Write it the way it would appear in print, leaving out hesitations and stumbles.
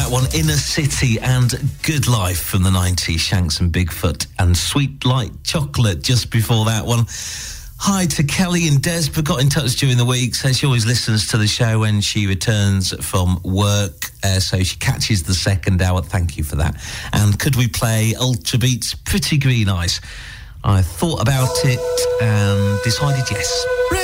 that one, Inner City and Good Life from the 90s, Shanks and Bigfoot, and Sweet Like Chocolate just before that one. Hi to Kelly and Desborough, got in touch during the week, says she always listens to the show when she returns from work, so she catches the second hour. Thank you for that. And could we play Ultra Beats' Pretty Green Eyes? I thought about it and decided yes.